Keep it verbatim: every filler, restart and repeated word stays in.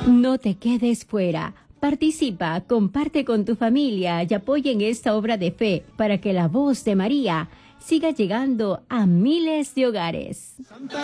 No te quedes fuera. Participa, comparte con tu familia y apoyen esta obra de fe para que la voz de María siga llegando a miles de hogares.